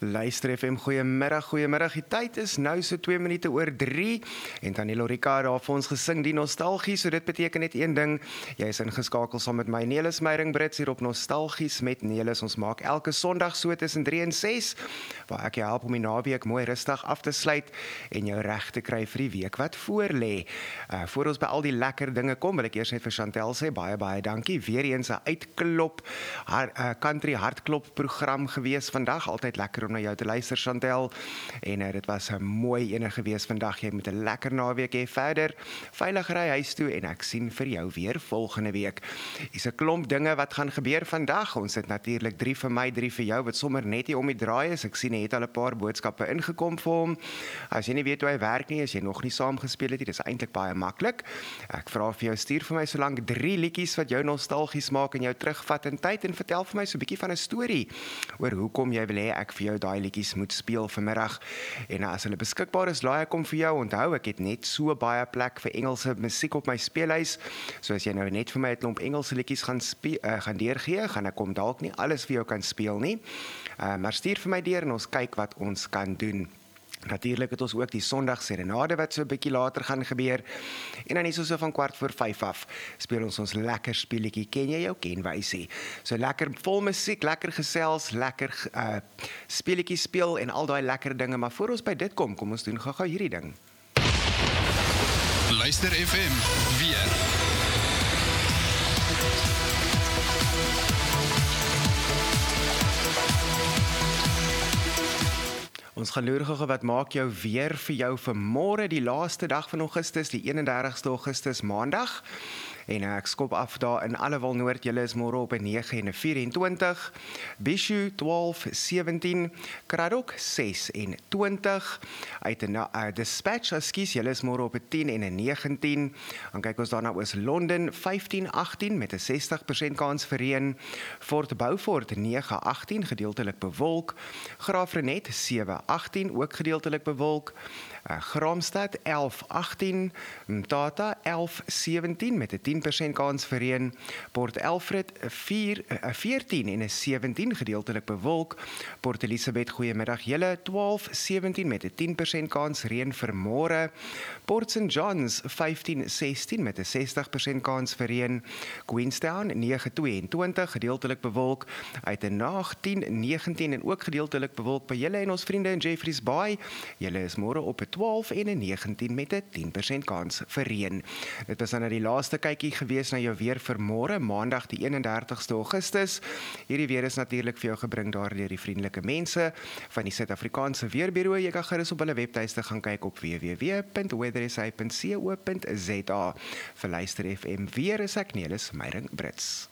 Luister FM, goeiemiddag. Die tyd is nou so 2 minute oor 3 en Danilo Ricard daar vir ons gesing die nostalgie, so dit beteken net een ding, jy is ingeskakel saam met my Nelis Meiring-Brits hier op Nostalgies met Nelis. Ons maak elke Sondag so tussen 3 en 6, waar ek jou help om die naweek mooi rustig af te sluit en jou reg te kry vir die week wat voor lê. Voor ons by al die lekker dinge kom, wil ek eers net vir Chantel sê, baie dankie, weer eens 'n uitklop, country hartklop program gewees vandag, altyd lekker om na jou te luister, Chantel, en dit was 'n mooi ene gewees vandag. Jy moet 'n lekker naweek hê verder, veilig ry huis toe en ek sien vir jou weer volgende week. Hier's 'n klomp dinge wat gaan gebeur vandag. Ons het natuurlik 3 vir my, 3 vir jou, wat sommer net hier om die draai is. Ek sien hy het al 'n paar boodskappe ingekom vir hom. As jy nie weet hoe hy werk nie, as jy nog nie saam gespeel het nie, dis eintlik baie maklik. Ek vra vir jou, stuur vir my solank 3 liedjies wat jou nostalgies maak en jou terugvat in tyd en vertel vir my so 'n bietjie van 'n storie oor hoekom jy wil hê ek vir jou daai liedjies moet speel vanmiddag. En as hulle beskikbaar is, laai ek hom vir jou. Onthou, ek het net so baie plek vir Engelse musiek op my speellys. So as jy nou net vir my 'n klomp Engelse liedjies gaan deurgee, gaan ek kom dalk nie alles vir jou kan speel nie. Maar stuur vir my deur en ons kyk wat ons kan doen. Natuurlik het ons ook die Sondag serenade wat so 'n bietjie later gaan gebeur. En dan is ons so van 4:45 af, speel ons lekker speelietjie, ken jy jou kenwysie. So lekker vol musiek, lekker gesels, lekker speelietjie speel en al daai lekker dinge. Maar voor ons by dit kom ons doen gou hierdie ding. Luister FM, weer. Ons gaan loer gou wat maak jou weer vir jou vir môre, die laaste dag van Augustus, die 31ste Augustus, Maandag. En ek skop af daar in Allewal Noord, julle is môre op 'n 9 en 'n 24, Bishu 12, 17, Kraddock 26, uit 'n Dispatch, ekskuus, julle is môre op 'n 10 en 'n 19, dan kyk ons daarna Oos-London 15, 18 met 'n 60% kans vir reën, Fort Beaufort 9, 18 gedeeltelik bewolk, Graafrenet 7, 18 ook gedeeltelik bewolk, Graamsstad 11, 18, Mthatha 11, 17 met 'n 10% kans vir reën, Port Alfred 14 en 'n 17 gedeeltelik bewolk, Port Elizabeth goeiemiddag julle 12, 17 met 'n 10% kans reën vir môre, Port St Johns 15, 16 met 'n 60% kans vir reën, Queenstown 9, 22 gedeeltelik bewolk, Uitenaag 10, 19 en ook gedeeltelik bewolk by julle en ons vriende in Jeffreys Bay, julle is môre op 'n 12 en 'n 19 met 'n 10% kans vir reën. Dit was dan die laaste kykie gewees na jou weer vir môre, Maandag die 31ste Augustus. Hierdie weer is natuurlik vir jou gebring deur die vriendelike mense van die Suid-Afrikaanse Weerbureau. Jy kan gerus op hulle webtuiste gaan kyk op www.weathersa.co.za. Vir Luister FM weer is ek Nelis Meiring-Brits.